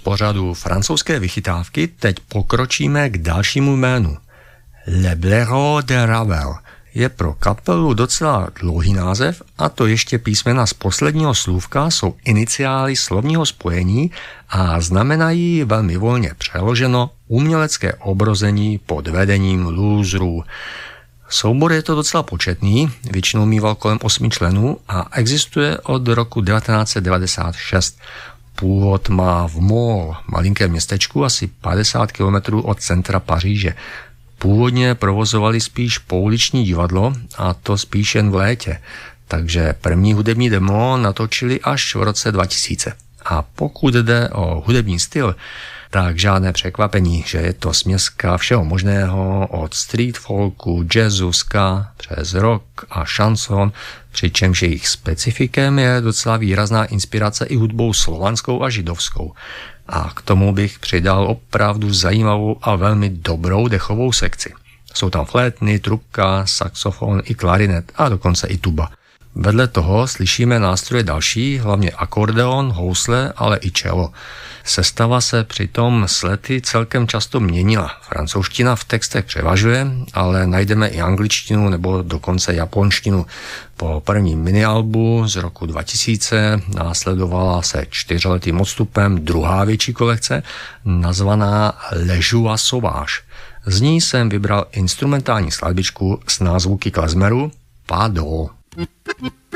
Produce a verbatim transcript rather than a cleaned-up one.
pořadu francouzské vychytávky teď pokročíme k dalšímu jménu. Le Blaireau de Ravel je pro kapelu docela dlouhý název a to ještě písmena z posledního slůvka jsou iniciály slovního spojení a znamenají velmi volně přeloženo umělecké obrození pod vedením lůzrů. Soubor je to docela početný, většinou mýval kolem osmi členů a existuje od roku devatenáct set devadesát šest. Původ má v Mol, malinkém městečku asi padesát kilometrů od centra Paříže. Původně provozovali spíš pouliční divadlo a to spíš jen v létě, takže první hudební demo natočili až v roce dva tisíce. A pokud jde o hudební styl, tak žádné překvapení, že je to směska všeho možného od street folku, jazzu, ska, přes rock a šanson, přičemž jejich specifikem je docela výrazná inspirace i hudbou slovanskou a židovskou. A k tomu bych přidal opravdu zajímavou a velmi dobrou dechovou sekci. Jsou tam flétny, trubka, saxofon i klarinet a dokonce i tuba. Vedle toho slyšíme nástroje další, hlavně akordeon, housle, ale i cello. Sestava se přitom s lety celkem často měnila. Francouzština v textech převažuje, ale najdeme i angličtinu nebo dokonce japonštinu. Po prvním minialbu z roku dva tisíce následovala se čtyřletým odstupem druhá větší kolekce, nazvaná Le Joie Sauvage. Z ní jsem vybral instrumentální skladbičku s názvuky klezmeru Pas d'eau.